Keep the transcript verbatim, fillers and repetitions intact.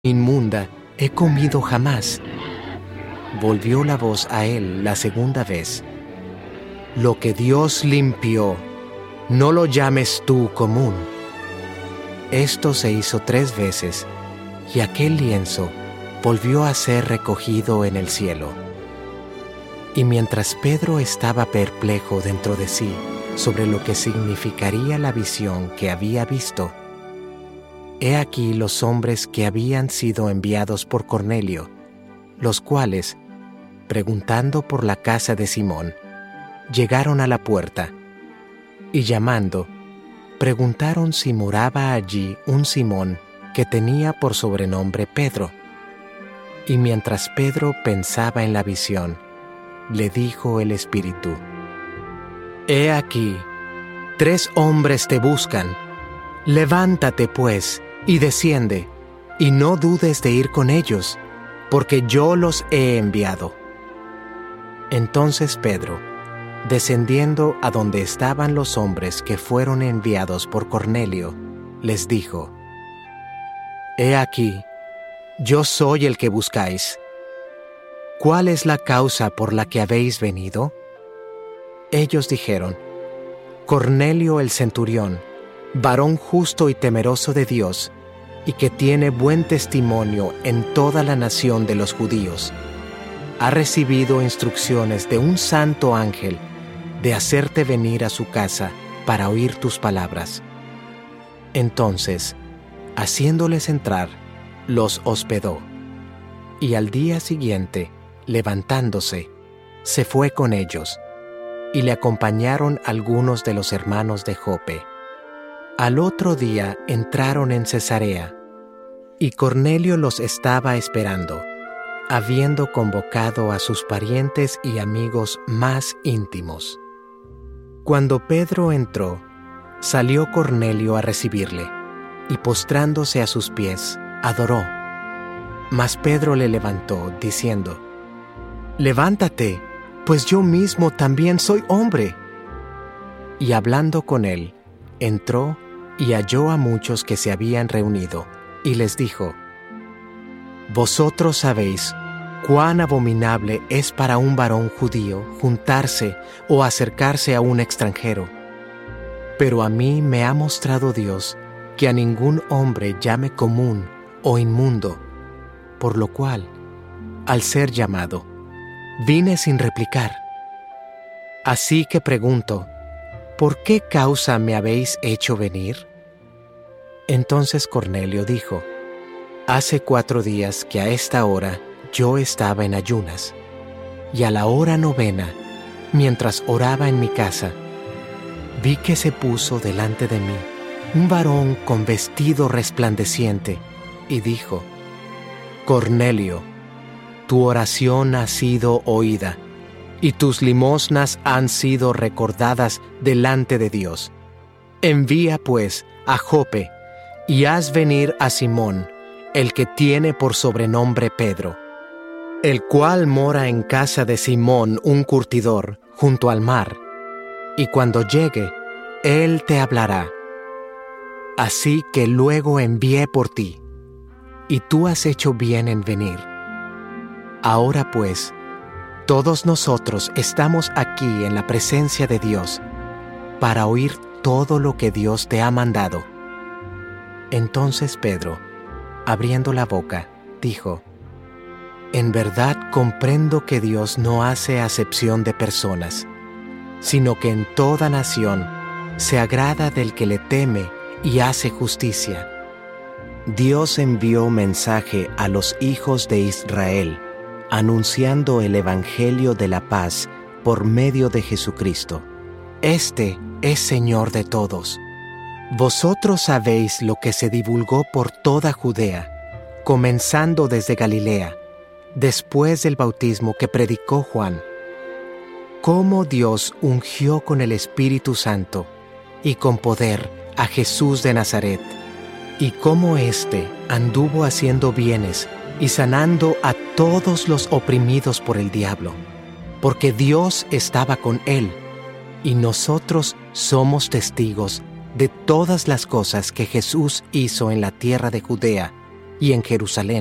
inmunda he comido jamás. Volvió la voz a él la segunda vez. Lo que Dios limpió, no lo llames tú común. Esto se hizo tres veces, y aquel lienzo volvió a ser recogido en el cielo. Y mientras Pedro estaba perplejo dentro de sí sobre lo que significaría la visión que había visto, he aquí los hombres que habían sido enviados por Cornelio, los cuales, preguntando por la casa de Simón, llegaron a la puerta, y llamando, preguntaron si moraba allí un Simón que tenía por sobrenombre Pedro. Y mientras Pedro pensaba en la visión, le dijo el Espíritu: He aquí, tres hombres te buscan. Levántate, pues, y desciende, y no dudes de ir con ellos, porque yo los he enviado. Entonces Pedro, descendiendo a donde estaban los hombres que fueron enviados por Cornelio, les dijo: He aquí, yo soy el que buscáis. ¿Cuál es la causa por la que habéis venido? Ellos dijeron: Cornelio el centurión, varón justo y temeroso de Dios, y que tiene buen testimonio en toda la nación de los judíos, ha recibido instrucciones de un santo ángel de hacerte venir a su casa para oír tus palabras. Entonces, haciéndoles entrar, los hospedó, y al día siguiente, levantándose, se fue con ellos, y le acompañaron algunos de los hermanos de Jope. Al otro día entraron en Cesarea, y Cornelio los estaba esperando, habiendo convocado a sus parientes y amigos más íntimos. Cuando Pedro entró, salió Cornelio a recibirle, y postrándose a sus pies, adoró. Mas Pedro le levantó, diciendo: Levántate, pues yo mismo también soy hombre. Y hablando con él, entró y halló a muchos que se habían reunido, y les dijo: Vosotros sabéis cuán abominable es para un varón judío juntarse o acercarse a un extranjero. Pero a mí me ha mostrado Dios que a ningún hombre llame común o inmundo, por lo cual, al ser llamado, vine sin replicar. Así que pregunto: ¿por qué causa me habéis hecho venir? Entonces Cornelio dijo: Hace cuatro días que a esta hora yo estaba en ayunas, y a la hora novena, mientras oraba en mi casa, vi que se puso delante de mí un varón con vestido resplandeciente, y dijo: Cornelio, tu oración ha sido oída, y tus limosnas han sido recordadas delante de Dios. Envía pues a Jope, y haz venir a Simón, el que tiene por sobrenombre Pedro, el cual mora en casa de Simón un curtidor, junto al mar, y cuando llegue, él te hablará. Así que luego envié por ti, y tú has hecho bien en venir. Ahora pues, todos nosotros estamos aquí en la presencia de Dios, para oír todo lo que Dios te ha mandado. Entonces Pedro, abriendo la boca, dijo: En verdad comprendo que Dios no hace acepción de personas, sino que en toda nación se agrada del que le teme y hace justicia. Dios envió mensaje a los hijos de Israel, anunciando el evangelio de la paz por medio de Jesucristo. Este es Señor de todos. Vosotros sabéis lo que se divulgó por toda Judea, comenzando desde Galilea, después del bautismo que predicó Juan, cómo Dios ungió con el Espíritu Santo y con poder a Jesús de Nazaret, y cómo éste anduvo haciendo bienes y sanando a todos los oprimidos por el diablo, porque Dios estaba con él, y nosotros somos testigos de todas las cosas que Jesús hizo en la tierra de Judea y en Jerusalén.